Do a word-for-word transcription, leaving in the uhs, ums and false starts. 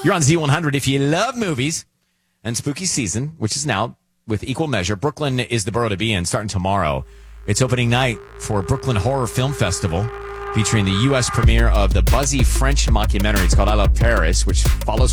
You're on Z one hundred. If you love movies and spooky season, which is now with equal measure, Brooklyn is the borough to be in starting tomorrow. It's opening night for Brooklyn Horror Film Festival, featuring the U S premiere of the buzzy French mockumentary. It's called I Love Paris, which follows